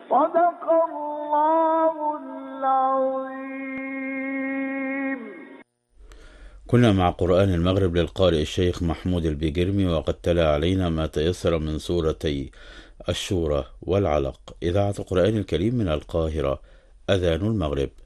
صدق الله العظيم. كنا مع قرآن المغرب للقارئ الشيخ محمود البيجرمي، وقد تلا علينا ما تيسر من سورتي الشورى والعلق. إذاعة القرآن الكريم من القاهرة. أذان المغرب.